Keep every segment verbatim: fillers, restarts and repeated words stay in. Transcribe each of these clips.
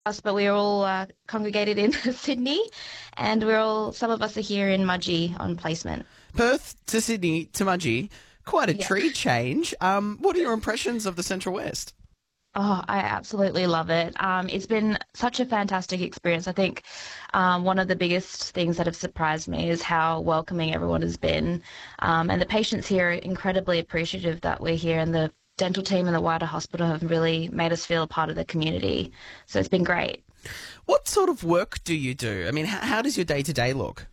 us, but we're all uh, congregated in Sydney, and we're all some of us are here in Mudgee on placement. Perth to Sydney to Mudgee, quite a Yeah. tree change. Um, what are your impressions of the Central West? Oh, I absolutely love it. Um, it's been such a fantastic experience. I think um, one of the biggest things that have surprised me is how welcoming everyone has been. Um, and the patients here are incredibly appreciative that we're here, and the dental team and the wider hospital have really made us feel a part of the community. So it's been great. What sort of work do you do? I mean, how, how does your day to day look?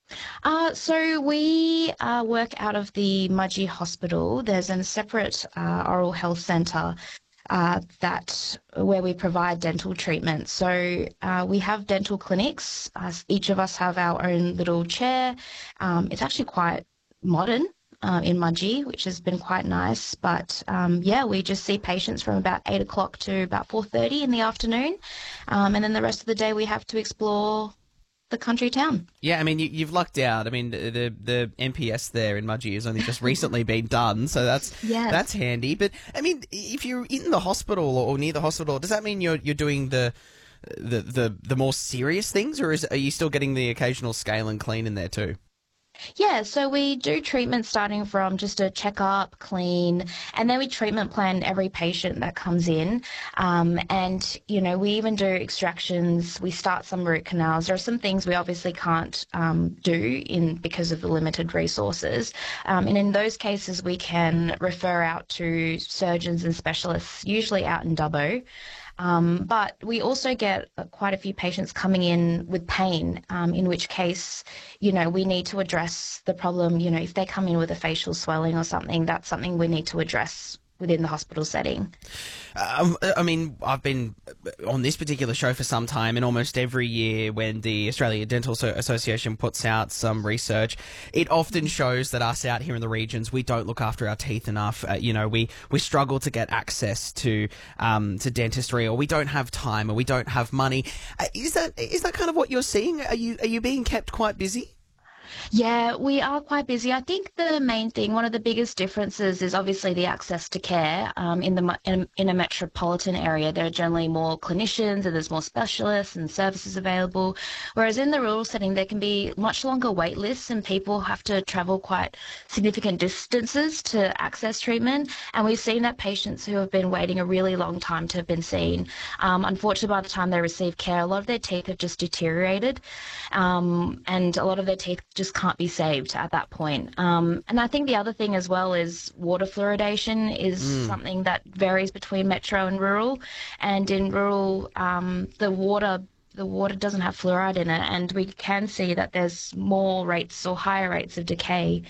Uh, so we uh, work out of the Mudgee Hospital. There's a separate uh, oral health centre uh, that where we provide dental treatment. So uh, we have dental clinics. Uh, each of us have our own little chair. Um, it's actually quite modern. Uh, in Mudgee, which has been quite nice. But um, yeah, we just see patients from about eight o'clock to about four thirty in the afternoon. Um, and then the rest of the day we have to explore the country town. Yeah, I mean, you, you've lucked out. I mean, the the M P S there in Mudgee has only just recently been done, so that's Yes. that's handy. But I mean, if you're in the hospital or near the hospital, does that mean you're you're doing the the the, the more serious things, or is are you still getting the occasional scale and clean in there too? Yeah, so we do treatment starting from just a checkup, clean, and then we treatment plan every patient that comes in. Um, and, you know, we even do extractions. We start some root canals. There are some things we obviously can't um, do in because of the limited resources. Um, and in those cases, we can refer out to surgeons and specialists, usually out in Dubbo. Um, but we also get uh, quite a few patients coming in with pain, um, in which case, you know, we need to address the problem. You know, if they come in with a facial swelling or something, that's something we need to address within the hospital setting. Um, I mean, I've been on this particular show for some time, and almost every year when the Australia Dental So- Association puts out some research, it often shows that us out here in the regions, we don't look after our teeth enough. Uh, you know, we, we struggle to get access to um, to dentistry, or we don't have time, or we don't have money. Uh, is that is that kind of what you're seeing? Are you are you being kept quite busy? Yeah, we are quite busy. I think the main thing, one of the biggest differences is obviously the access to care. Um, in the mu- in, in a metropolitan area, there are generally more clinicians and there's more specialists and services available. Whereas in the rural setting, there can be much longer wait lists and people have to travel quite significant distances to access treatment. And we've seen that patients who have been waiting a really long time to have been seen, um, unfortunately, by the time they receive care, a lot of their teeth have just deteriorated, um, and a lot of their teeth just can't be saved at that point. Um, and I think the other thing as well is water fluoridation is Mm. something that varies between metro and rural. And in rural, um, the water the water doesn't have fluoride in it, and we can see that there's more rates or higher rates of decay.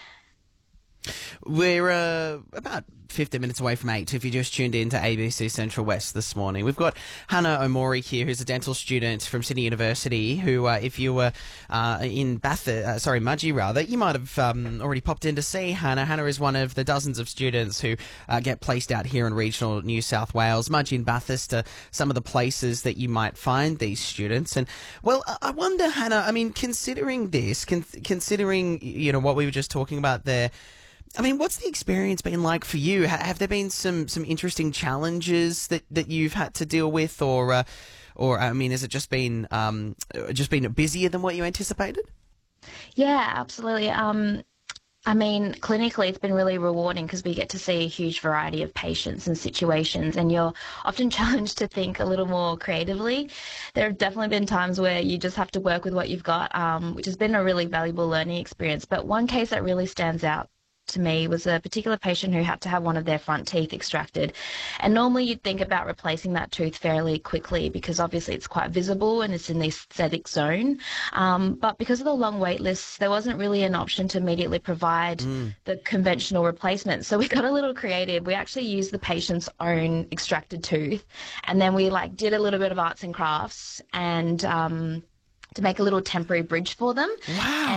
We're uh, about fifteen minutes away from eight if you just tuned in to A B C Central West this morning. We've got Hannah Omori here, who's a dental student from Sydney University, who, uh, if you were uh, in Bath, uh, sorry, Mudgee rather, you might have um, already popped in to see Hannah. Hannah is one of the dozens of students who uh, get placed out here in regional New South Wales. Mudgee and Bathurst are some of the places that you might find these students. And, well, I I wonder, Hannah, I mean, considering this, con- considering, you know, what we were just talking about there, I mean, what's the experience been like for you? Ha- Have there been some, some interesting challenges that, that you've had to deal with, or uh, or I mean, has it just been um, just been busier than what you anticipated? Yeah, absolutely. Um, I mean, clinically, it's been really rewarding because we get to see a huge variety of patients and situations, and you're often challenged to think a little more creatively. There have definitely been times where you just have to work with what you've got, um, which has been a really valuable learning experience. But one case that really stands out to me was a particular patient who had to have one of their front teeth extracted. And normally you'd think about replacing that tooth fairly quickly because obviously it's quite visible and it's in the aesthetic zone. Um, but because of the long wait lists, there wasn't really an option to immediately provide Mm. the conventional replacement. So we got a little creative. We actually used the patient's own extracted tooth, and then we like did a little bit of arts and crafts and um, to make a little temporary bridge for them. And Wow.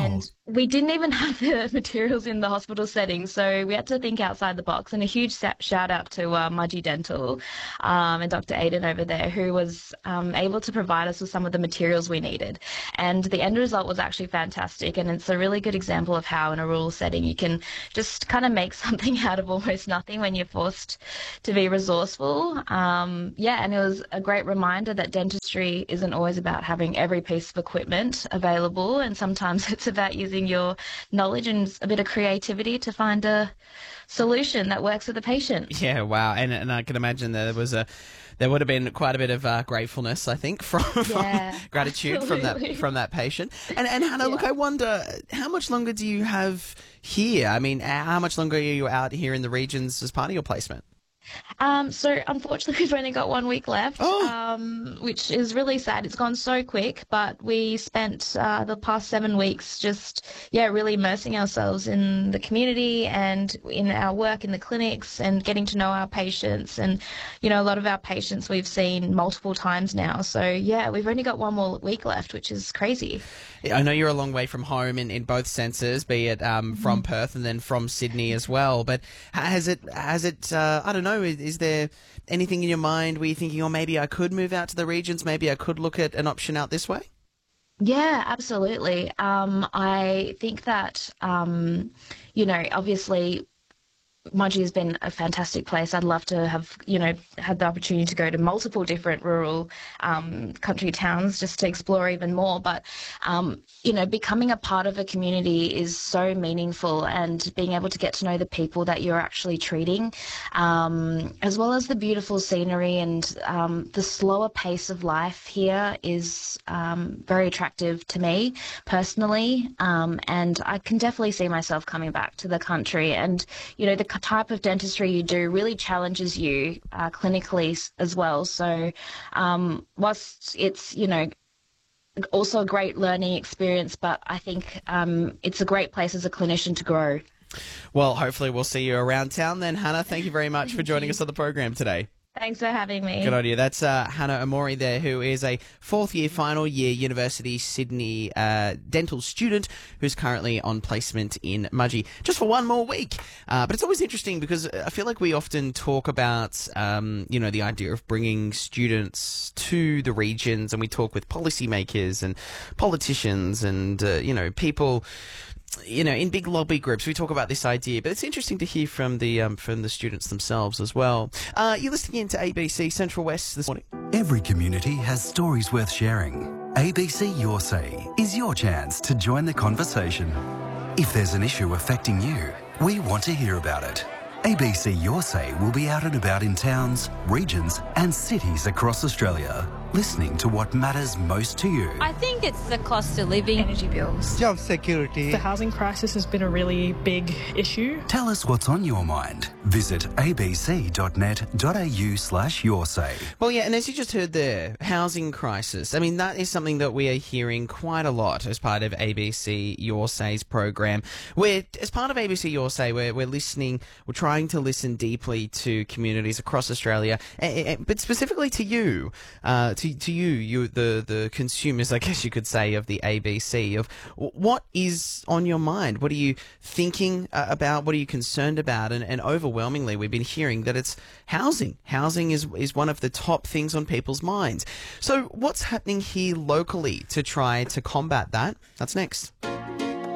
we didn't even have the materials in the hospital setting, so we had to think outside the box. And a huge sa- shout out to uh, Mudgee Dental um, and Doctor Aiden over there, who was um, able to provide us with some of the materials we needed. And the end result was actually fantastic. And it's a really good example of how, in a rural setting, you can just kind of make something out of almost nothing when you're forced to be resourceful. Um, yeah, and it was a great reminder that dentistry isn't always about having every piece of equipment available, and sometimes it's about using your knowledge and a bit of creativity to find a solution that works with the patient. Yeah, wow. And and I can imagine there was a there would have been quite a bit of uh, gratefulness, I think, from, Yeah, from gratitude from that absolutely. from that patient. And and Hannah, look, Yeah. I wonder how much longer do you have here? I mean, how much longer are you out here in the regions as part of your placement? Um, so unfortunately, we've only got one week left, Oh. um, which is really sad. It's gone so quick, but we spent uh, the past seven weeks just, yeah, really immersing ourselves in the community and in our work in the clinics and getting to know our patients. And, you know, a lot of our patients we've seen multiple times now. So, yeah, we've only got one more week left, which is crazy. I know you're a long way from home in, in both senses, be it um, from Perth and then from Sydney as well. But has it, has it? Uh, I don't know. Is, is there anything in your mind where you're thinking, oh, maybe I could move out to the regions? Maybe I could look at an option out this way? Yeah, absolutely. Um, I think that, um, you know, obviously Mudgee has been a fantastic place. I'd love to have, you know, had the opportunity to go to multiple different rural um, country towns just to explore even more. But, um, you know, becoming a part of a community is so meaningful, and being able to get to know the people that you're actually treating, um, as well as the beautiful scenery and um, the slower pace of life here is um, very attractive to me personally. Um, and I can definitely see myself coming back to the country. And, you know, the type of dentistry you do really challenges you uh, clinically s- as well. So um, whilst it's, you know, also a great learning experience, but I think um, it's a great place as a clinician to grow. Well, hopefully we'll see you around town then, Hannah. Thank you very much for joining us on the program today. Thanks for having me. Good idea. That's uh, Hannah Omori there, who is a fourth year, final year University Sydney uh, dental student who's currently on placement in Mudgee just for one more week. Uh, but it's always interesting because I feel like we often talk about, um, you know, the idea of bringing students to the regions, and we talk with policymakers and politicians and, uh, you know, people, you know, in big lobby groups. We talk about this idea, but it's interesting to hear from the um, from the students themselves as well. Uh, you're listening in to A B C Central West this morning. Every community has stories worth sharing. A B C Your Say is your chance to join the conversation. If there's an issue affecting you, we want to hear about it. A B C Your Say will be out and about in towns, regions and cities across Australia, listening to what matters most to you. I think it's the cost of living. Energy bills. Job security. The housing crisis has been a really big issue. Tell us what's on your mind. Visit abc.net.au slash your say. Well, yeah, and as you just heard there, housing crisis. I mean, that is something that we are hearing quite a lot as part of A B C Your Say's program. We're, as part of A B C Your Say, we're, we're listening, we're trying to listen deeply to communities across Australia, eh, eh, but specifically to you, uh, to, to you, you the, the consumers, I guess you could say, of the A B C, of what is on your mind? What are you thinking uh, about? What are you concerned about? And, and overwhelmingly, we've been hearing that it's housing. Housing is, is one of the top things on people's minds. So what's happening here locally to try to combat that? That's next.